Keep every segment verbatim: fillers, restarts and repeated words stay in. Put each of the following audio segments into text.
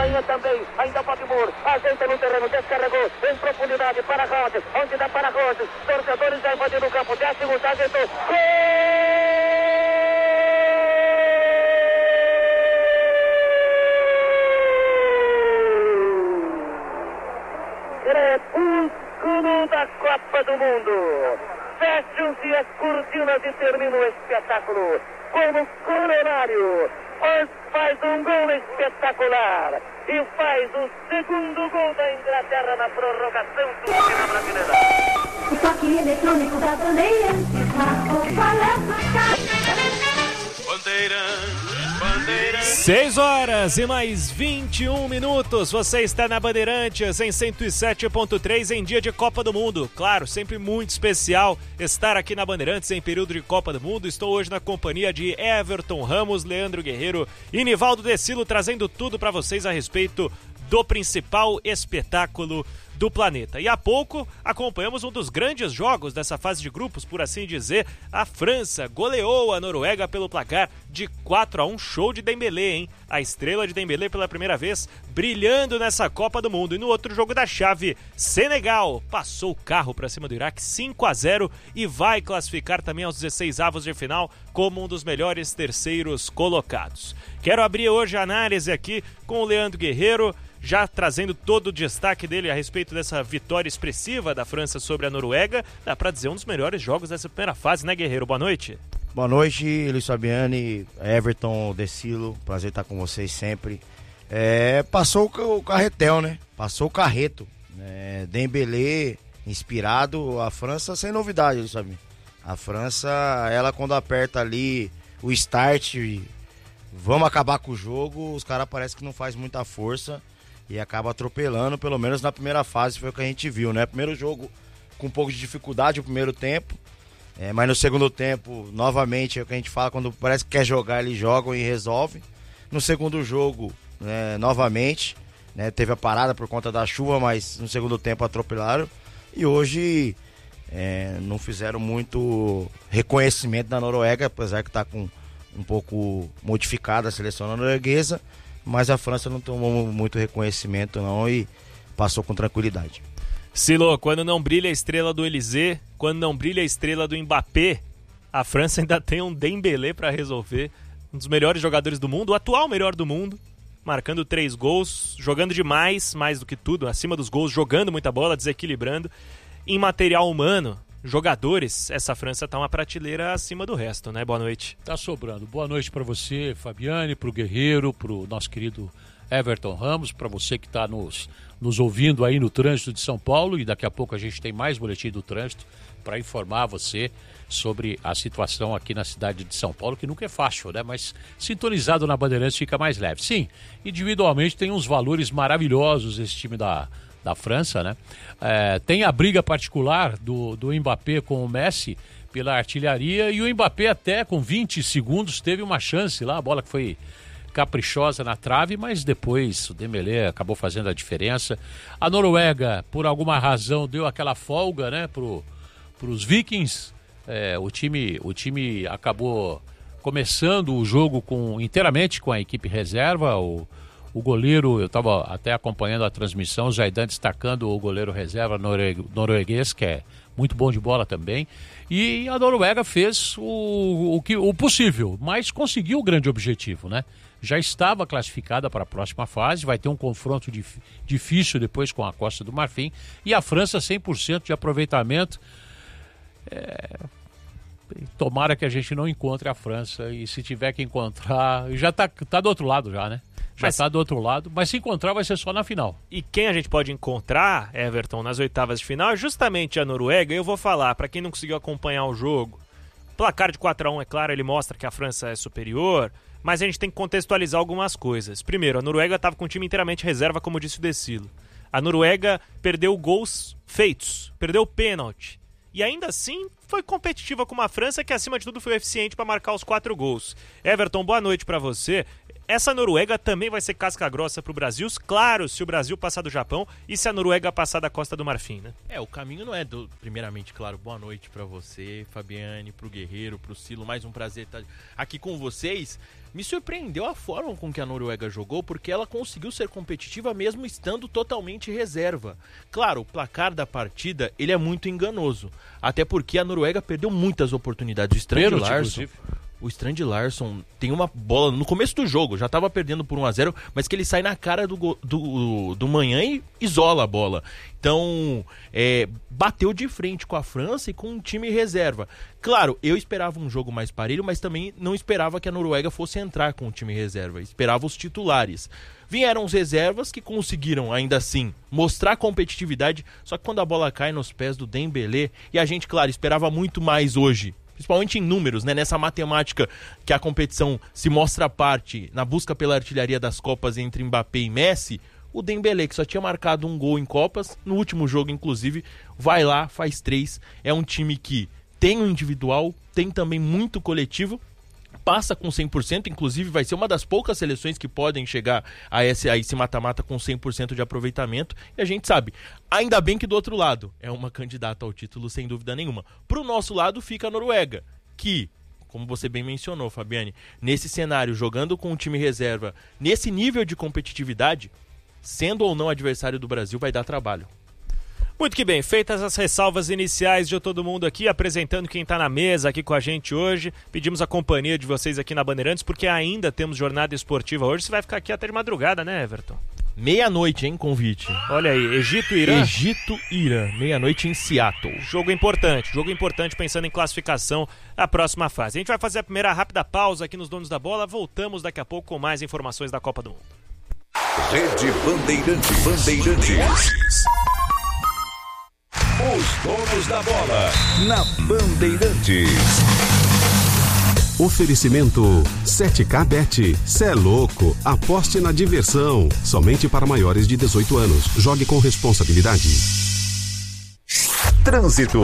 Rainha também, ainda pode Moura, ajeita no terreno, descarregou em profundidade para Rosas, onde dá para Rosas, torcedores já invadiram o campo, décimo, ajeitou, gol! Crepúsculo da Copa do Mundo. Fecham-se as cortinas e termina o espetáculo. Como coronário, Oz faz um gol espetacular e faz o segundo gol da Inglaterra na prorrogação do final brasileira. O toque eletrônico da Bandeirantes marcou Bandeirantes, Bandeirantes. seis horas e mais vinte e um minutos. Você está na Bandeirantes em cento e sete ponto três em dia de Copa do Mundo. Claro, sempre muito especial estar aqui na Bandeirantes em período de Copa do Mundo. Estou hoje na companhia de Everton Ramos, Leandro Guerreiro e Nivaldo Decilo, trazendo tudo para vocês a respeito do principal espetáculo do planeta. E há pouco acompanhamos um dos grandes jogos dessa fase de grupos, por assim dizer. A França goleou a Noruega pelo placar de quatro a um. Show de Dembélé, hein? A estrela de Dembélé pela primeira vez brilhando nessa Copa do Mundo. E no outro jogo da chave, Senegal passou o carro para cima do Iraque cinco a zero e vai classificar também aos dezesseis avos de final como um dos melhores terceiros colocados. Quero abrir hoje a análise aqui com o Leandro Guerreiro, já trazendo todo o destaque dele a respeito dessa vitória expressiva da França sobre a Noruega. Dá pra dizer um dos melhores jogos dessa primeira fase, né, Guerreiro? Boa noite. Boa noite, Luiz Fabiani, Everton, Decilo, prazer estar com vocês sempre. É, passou o carretel, né? Passou o carreto. É, Dembélé, inspirado, a França sem novidade, Luiz Fabiani. A França, ela quando aperta ali o start, vamos acabar com o jogo, os caras parecem que não faz muita força e acaba atropelando, pelo menos na primeira fase foi o que a gente viu, né? Primeiro jogo com um pouco de dificuldade, o primeiro tempo, é, mas no segundo tempo, novamente, é o que a gente fala, quando parece que quer jogar, eles jogam e resolvem. No segundo jogo, é, novamente, né, teve a parada por conta da chuva, mas no segundo tempo atropelaram. E hoje é, não fizeram muito reconhecimento da Noruega, apesar que está com um pouco modificada a seleção norueguesa, mas a França não tomou muito reconhecimento não e passou com tranquilidade. Silo, quando não brilha a estrela do Elysée, quando não brilha a estrela do Mbappé, a França ainda tem um Dembélé para resolver, um dos melhores jogadores do mundo, o atual melhor do mundo, marcando três gols, jogando demais, mais do que tudo, acima dos gols, jogando muita bola, desequilibrando. Em material humano, jogadores, essa França tá uma prateleira acima do resto, né? Boa noite. Tá sobrando. Boa noite para você, Fabiane, pro Guerreiro, pro nosso querido Everton Ramos, para você que tá nos, nos ouvindo aí no trânsito de São Paulo, e daqui a pouco a gente tem mais boletim do trânsito para informar você sobre a situação aqui na cidade de São Paulo, que nunca é fácil, né? Mas sintonizado na Bandeirantes fica mais leve. Sim, individualmente tem uns valores maravilhosos esse time da da França, né? É, tem a briga particular do, do Mbappé com o Messi pela artilharia, e o Mbappé até com vinte segundos teve uma chance lá, a bola que foi caprichosa na trave, mas depois o Dembélé acabou fazendo a diferença. A Noruega, por alguma razão, deu aquela folga, né, pro, pros Vikings. É, o time, o time acabou começando o jogo com, inteiramente com a equipe reserva. O O goleiro, eu estava até acompanhando a transmissão, o Zaidan destacando o goleiro reserva norue- norueguês, que é muito bom de bola também. E a Noruega fez o, o, que, o possível, mas conseguiu o grande objetivo, né? Já estava classificada para a próxima fase, vai ter um confronto dif- difícil depois com a Costa do Marfim. E a França, cem por cento de aproveitamento. É... Tomara que a gente não encontre a França, e se tiver que encontrar, já está tá do outro lado já, né? Já está do outro lado, mas se encontrar vai ser só na final. E quem a gente pode encontrar, Everton, nas oitavas de final é justamente a Noruega. Eu vou falar, para quem não conseguiu acompanhar o jogo, placar de quatro a um, é claro, ele mostra que a França é superior, mas a gente tem que contextualizar algumas coisas. Primeiro, a Noruega estava com um time inteiramente reserva, como disse o Decilo. A Noruega perdeu gols feitos, perdeu pênalti. E ainda assim foi competitiva com uma França que, acima de tudo, foi eficiente para marcar os quatro gols. Everton, boa noite para você. Essa Noruega também vai ser casca grossa pro Brasil, claro, se o Brasil passar do Japão e se a Noruega passar da Costa do Marfim, né? É, o caminho não é do... Primeiramente, claro, boa noite pra você, Fabiane, pro Guerreiro, pro Silo, mais um prazer estar aqui com vocês. Me surpreendeu a forma com que a Noruega jogou, porque ela conseguiu ser competitiva mesmo estando totalmente reserva. Claro, o placar da partida ele é muito enganoso, até porque a Noruega perdeu muitas oportunidades. O Strand Larsson, o Strand Larsson tem uma bola no começo do jogo, já estava perdendo por um a zero, mas que ele sai na cara do, do, do Manhã e isola a bola. Então, é, bateu de frente com a França e com um time reserva. Claro, eu esperava um jogo mais parelho, mas também não esperava que a Noruega fosse entrar com o time reserva. Esperava os titulares. Vieram os reservas que conseguiram, ainda assim, mostrar competitividade, só que quando a bola cai nos pés do Dembélé, e a gente, claro, esperava muito mais hoje, principalmente em números, né? Nessa matemática que a competição se mostra parte na busca pela artilharia das Copas entre Mbappé e Messi, o Dembélé, que só tinha marcado um gol em Copas, no último jogo, inclusive, vai lá, faz três. É um time que tem o individual, tem também muito coletivo, passa com cem por cento, inclusive vai ser uma das poucas seleções que podem chegar a esse, a esse mata-mata com cem por cento de aproveitamento, e a gente sabe, ainda bem que do outro lado é uma candidata ao título sem dúvida nenhuma. Pro nosso lado fica a Noruega, que, como você bem mencionou, Fabiane, nesse cenário, jogando com o time reserva, nesse nível de competitividade, sendo ou não adversário do Brasil, vai dar trabalho. Muito que bem, feitas as ressalvas iniciais de todo mundo aqui, apresentando quem está na mesa aqui com a gente hoje, pedimos a companhia de vocês aqui na Bandeirantes, porque ainda temos jornada esportiva hoje. Você vai ficar aqui até de madrugada, né, Everton? Meia-noite, hein, convite. Olha aí, Egito e Irã. Egito e Irã, meia-noite em Seattle. Jogo importante, jogo importante pensando em classificação à próxima fase. A gente vai fazer a primeira rápida pausa aqui nos Donos da Bola, voltamos daqui a pouco com mais informações da Copa do Mundo. Rede Bandeirantes. Bandeirantes. Os Donos da Bola, na Bandeirantes. Oferecimento sete K Bet. Cê é louco, aposte na diversão. Somente para maiores de dezoito anos. Jogue com responsabilidade. Trânsito.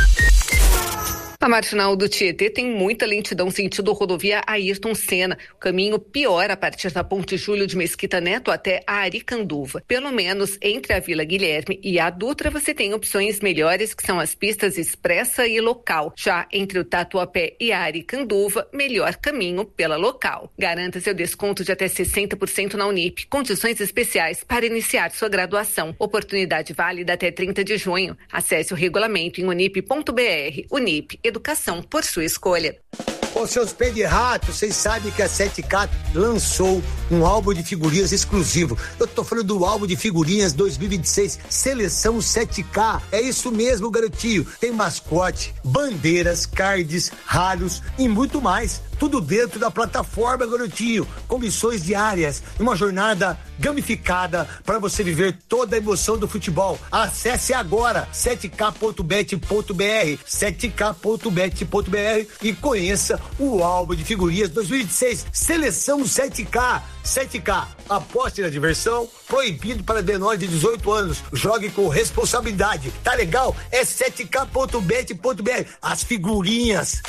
A marginal do Tietê tem muita lentidão sentido rodovia Ayrton Senna. O caminho piora a partir da Ponte Júlio de Mesquita Neto até a Aricanduva. Pelo menos entre a Vila Guilherme e a Dutra você tem opções melhores, que são as pistas expressa e local. Já entre o Tatuapé e a Aricanduva, melhor caminho pela local. Garanta seu desconto de até sessenta por cento na Unip. Condições especiais para iniciar sua graduação. Oportunidade válida até trinta de junho. Acesse o regulamento em unip ponto br. Unip, educação por sua escolha. Ô, seus pés de rato, vocês sabem que a sete K lançou um álbum de figurinhas exclusivo. Eu tô falando do álbum de figurinhas dois mil e vinte e seis, Seleção sete K. É isso mesmo, garotinho. Tem mascote, bandeiras, cards, rádios e muito mais. Tudo dentro da plataforma, garotinho, com missões diárias, uma jornada gamificada para você viver toda a emoção do futebol. Acesse agora sete k ponto bet ponto br, sete k ponto bet ponto br e conheça o álbum de figurinhas dois mil e vinte e seis, Seleção sete K. sete K, aposte na diversão, proibido para menores de dezoito anos. Jogue com responsabilidade. Tá legal? É sete k ponto bet ponto br. As figurinhas.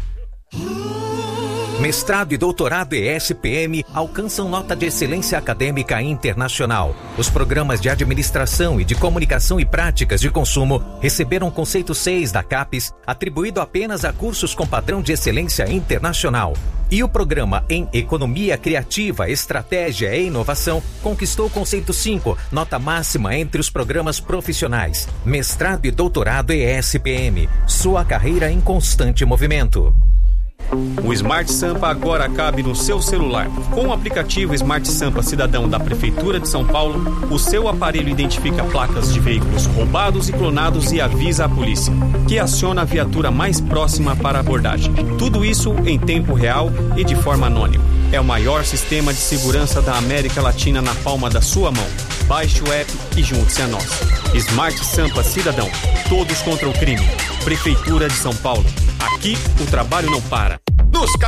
Mestrado e doutorado E S P M alcançam nota de excelência acadêmica internacional. Os programas de administração e de comunicação e práticas de consumo receberam conceito seis da CAPES, atribuído apenas a cursos com padrão de excelência internacional. E o programa em Economia Criativa, Estratégia e Inovação conquistou o conceito cinco, nota máxima entre os programas profissionais. Mestrado e doutorado E S P M, sua carreira em constante movimento. O Smart Sampa agora cabe no seu celular. Com o aplicativo Smart Sampa Cidadão da Prefeitura de São Paulo, o seu aparelho identifica placas de veículos roubados e clonados e avisa a polícia, que aciona a viatura mais próxima para a abordagem. Tudo isso em tempo real e de forma anônima. É o maior sistema de segurança da América Latina na palma da sua mão. Baixe o app e junte-se a nós. Smart Sampa Cidadão. Todos contra o crime. Prefeitura de São Paulo. Aqui o trabalho não para. Nos